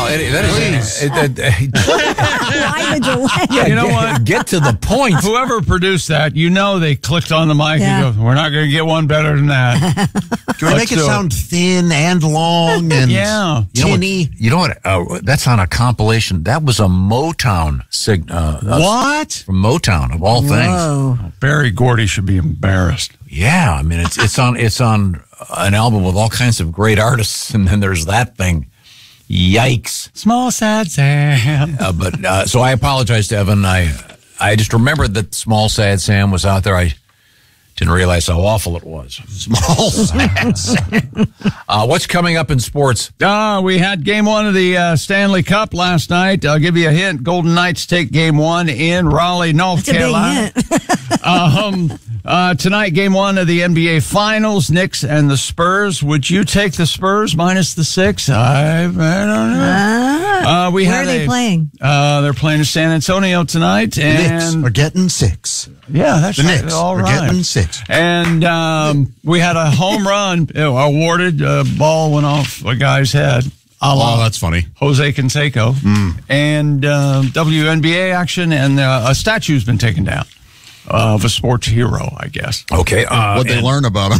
Why the delay? Yeah, you know what? Get to the point. Whoever produced that, they clicked on the mic and go, we're not going to get one better than that. Can we make it sound thin and long and tinny? You know what? That's on a compilation. That was a Motown what? From Motown, of all things. Barry Gordy should be embarrassed. Yeah, I mean, it's on an album with all kinds of great artists, and then there's that thing. Yikes. Small sad Sam. So I apologize to Evan. I just remembered that Small Sad Sam was out there. I didn't realize how awful it was. Small sad Sam. What's coming up in sports? We had game 1 of the Stanley Cup last night. I'll give you a hint. Golden Knights take game 1 in Raleigh, North Carolina. That's a big hint. Tonight, game 1 of the NBA Finals, Knicks and the Spurs. Would you take the Spurs minus the 6? I don't know. Where are they playing? They're playing in San Antonio tonight. Knicks are getting 6. Yeah, that's the right. Knicks all are right. getting 6. And we had a home run awarded. A ball went off a guy's head. Oh, that's funny. Jose Canseco. And WNBA action, and a statue's been taken down. Of a sports hero, I guess. Okay. What they learn about him.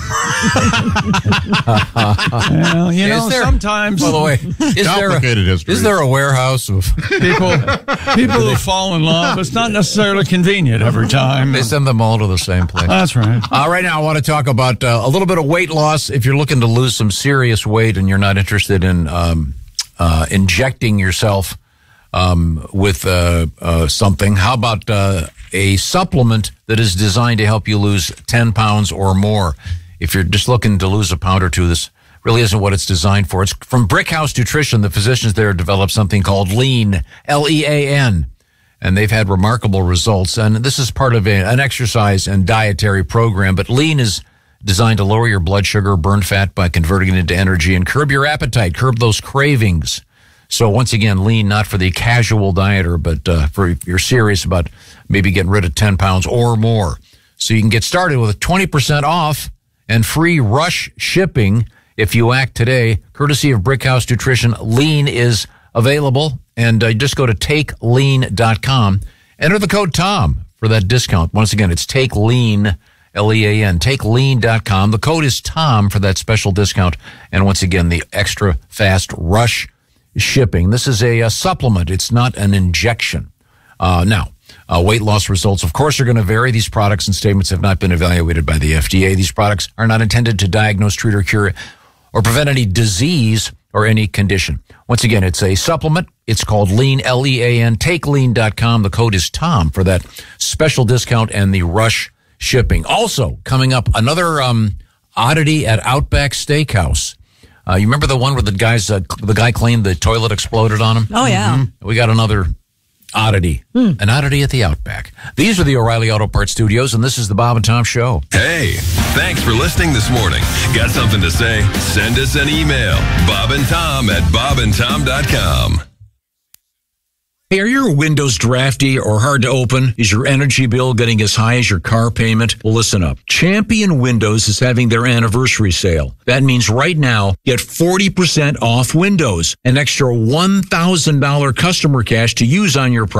Sometimes. By the way, is there a warehouse of people who fall in love? It's not necessarily convenient every time. They send them all to the same place. That's right. Right now, I want to talk about a little bit of weight loss. If you're looking to lose some serious weight and you're not interested in injecting yourself with something, how about a supplement that is designed to help you lose 10 pounds or more? If you're just looking to lose a pound or two, this really isn't what it's designed for. It's from Brickhouse Nutrition. The physicians there developed something called Lean, Lean, and they've had remarkable results. And this is part of an exercise and dietary program. But Lean is designed to lower your blood sugar, burn fat by converting it into energy, and curb your appetite, curb those cravings. So once again, Lean, not for the casual dieter, but for if you're serious about maybe getting rid of 10 pounds or more. So you can get started with 20% off and free rush shipping if you act today. Courtesy of Brickhouse Nutrition, Lean is available. And just go to TakeLean.com. Enter the code TOM for that discount. Once again, it's TakeLean, Lean, TakeLean.com. The code is TOM for that special discount. And once again, the extra fast rush shipping. This is a supplement. It's not an injection. Weight loss results, of course, are going to vary. These products and statements have not been evaluated by the FDA. These products are not intended to diagnose, treat, or cure, or prevent any disease or any condition. Once again, it's a supplement. It's called Lean, Lean, TakeLean.com. The code is TOM for that special discount and the rush shipping. Also, coming up, another oddity at Outback Steakhouse. You remember the one where the guy claimed the toilet exploded on him? Oh, yeah. Mm-hmm. We got another oddity. An oddity at the Outback. These are the O'Reilly Auto Parts Studios, and this is the Bob and Tom Show. Hey, thanks for listening this morning. Got something to say? Send us an email. bobandtom@bobandtom.com. Hey, are your windows drafty or hard to open? Is your energy bill getting as high as your car payment? Well, listen up. Champion Windows is having their anniversary sale. That means right now, get 40% off windows, an extra $1,000 customer cash to use on your